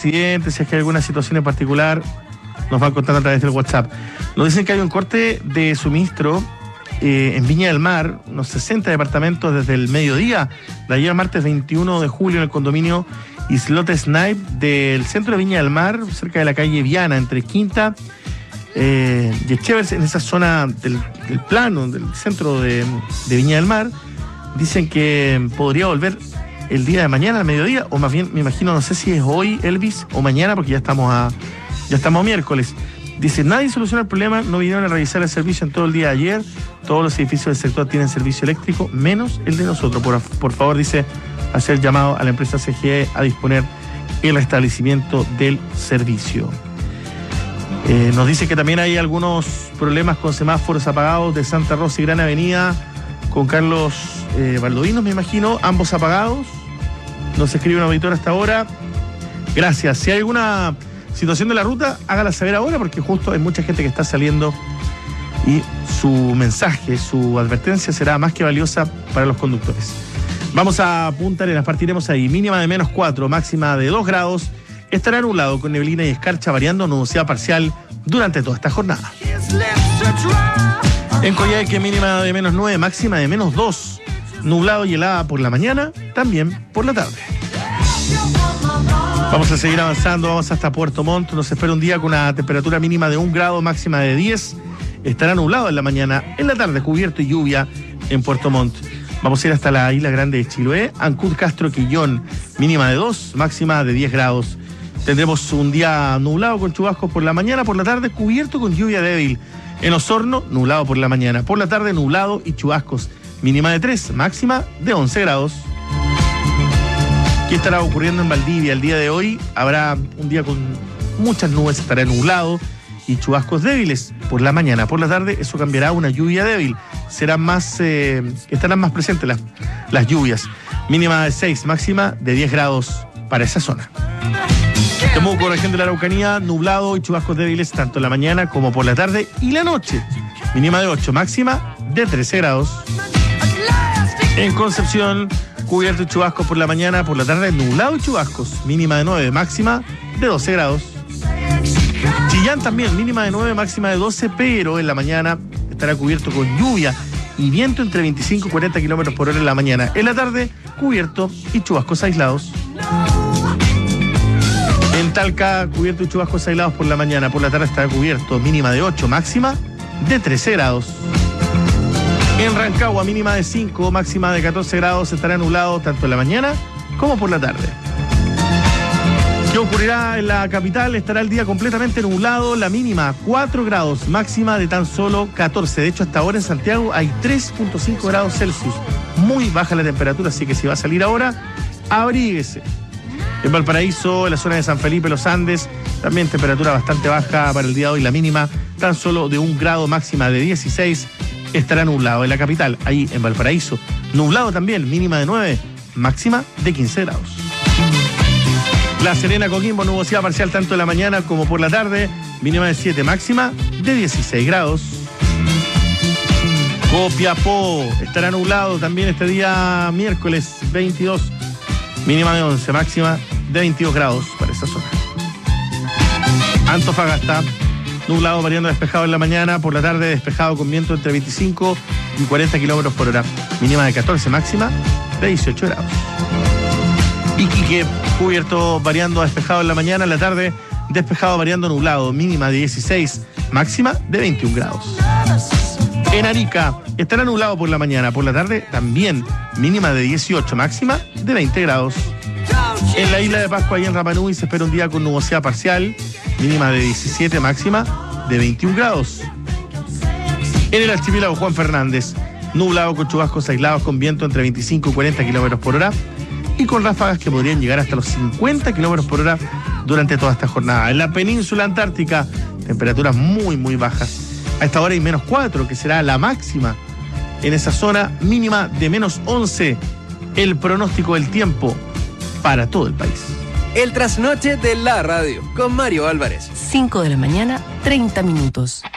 accidente, si es que hay alguna situación en particular, nos van contando a través del WhatsApp. Nos dicen que hay un corte de suministro en Viña del Mar, unos 60 departamentos desde el mediodía de ayer martes 21 de julio en el condominio Islote Snipe del centro de Viña del Mar, cerca de la calle Viana, entre Quinta y Echevers, en esa zona del plano, del centro de Viña del Mar. Dicen que podría volver el día de mañana al mediodía, o más bien, me imagino, no sé si es hoy, Elvis, o mañana, porque ya estamos a miércoles. Dice, nadie soluciona el problema, no vinieron a revisar el servicio en todo el día de ayer, todos los edificios del sector tienen servicio eléctrico, menos el de nosotros. Por favor, dice, hacer llamado a la empresa CGE a disponer el restablecimiento del servicio. Nos dice que también hay algunos problemas con semáforos apagados de Santa Rosa y Gran Avenida, con Carlos Valdovinos, me imagino, ambos apagados. Nos escribe un auditor hasta ahora. Gracias. Si hay alguna situación de la ruta, hágala saber ahora, porque justo hay mucha gente que está saliendo y su mensaje, su advertencia será más que valiosa para los conductores. Vamos a Punta Arenas, partiremos ahí. Mínima de -4, máxima de 2 grados. Estará nublado con neblina y escarcha, variando nubosidad parcial durante toda esta jornada. En Coyhaique, mínima de -9, máxima de -2. Nublado y helada por la mañana, también por la tarde. Vamos a seguir avanzando, vamos hasta Puerto Montt. Nos espera un día con una temperatura mínima de 1 grado, máxima de 10. Estará nublado en la mañana, en la tarde cubierto y lluvia en Puerto Montt. Vamos a ir hasta la isla grande de Chiloé, Ancud, Castro, Quillón, mínima de 2, máxima de 10 grados. Tendremos un día nublado con chubascos por la mañana, por la tarde cubierto con lluvia débil. En Osorno, nublado por la mañana, por la tarde nublado y chubascos, mínima de 3, máxima de 11 grados. ¿Qué estará ocurriendo en Valdivia? El día de hoy habrá un día con muchas nubes, estará nublado y chubascos débiles por la mañana. Por la tarde eso cambiará a una lluvia débil. Estarán más presentes las lluvias. Mínima de 6, máxima de 10 grados para esa zona. Temuco, región de la Araucanía, nublado y chubascos débiles tanto en la mañana como por la tarde y la noche. Mínima de 8, máxima de 13 grados. En Concepción, cubierto y chubascos por la mañana, por la tarde nublado y chubascos, mínima de 9, máxima de 12 grados. Chillán también, mínima de 9, máxima de 12, pero en la mañana estará cubierto con lluvia y viento entre 25 y 40 kilómetros por hora en la mañana. En la tarde, cubierto y chubascos aislados. En Talca, cubierto y chubascos aislados por la mañana, por la tarde estará cubierto, mínima de 8, máxima de 13 grados. En Rancagua, mínima de 5, máxima de 14 grados, estará nublado tanto en la mañana como por la tarde. ¿Qué ocurrirá en la capital? Estará el día completamente nublado, la mínima 4 grados, máxima de tan solo 14. De hecho, hasta ahora en Santiago hay 3.5 grados Celsius. Muy baja la temperatura, así que si va a salir ahora, abríguese. En Valparaíso, en la zona de San Felipe, los Andes, también temperatura bastante baja para el día de hoy, la mínima tan solo de 1 grado, máxima de 16. Estará nublado en la capital, ahí en Valparaíso. Nublado también, mínima de 9, máxima de 15 grados. La Serena, Coquimbo, nubosidad parcial tanto en la mañana como por la tarde, mínima de 7, máxima de 16 grados. Copiapó, estará nublado también este día miércoles 22, mínima de 11, máxima de 22 grados para esa zona. Antofagasta, nublado, variando despejado en la mañana, por la tarde despejado con viento entre 25 y 40 kilómetros por hora, mínima de 14, máxima de 18 grados. Iquique, cubierto, variando despejado en la mañana, en la tarde despejado, variando nublado, mínima de 16, máxima de 21 grados. En Arica, estará nublado por la mañana, por la tarde también, mínima de 18, máxima de 20 grados. En la isla de Pascua y en Rapa Nui se espera un día con nubosidad parcial, mínima de 17, máxima de 21 grados. En el archipiélago Juan Fernández, nublado con chubascos aislados con viento entre 25 y 40 kilómetros por hora y con ráfagas que podrían llegar hasta los 50 kilómetros por hora durante toda esta jornada. En la península antártica, temperaturas muy, muy bajas. A esta hora hay -4, que será la máxima en esa zona, mínima de -11. El pronóstico del tiempo para todo el país. El trasnoche de la radio, con Mario Álvarez. 5 de la mañana, 30 minutos.